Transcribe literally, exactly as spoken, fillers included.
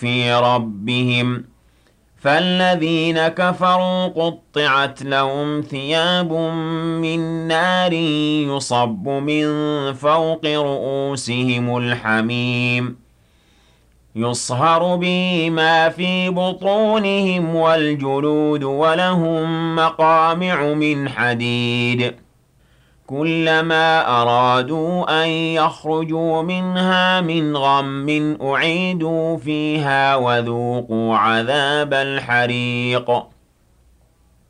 في ربهم فالذين كفروا قطعت لهم ثياب من نار يصب من فوق رؤوسهم الحميم يصهر به ما في بطونهم والجلود ولهم مقامع من حديد كلما أرادوا أن يخرجوا منها من غم أعيدوا فيها وذوقوا عذاب الحريق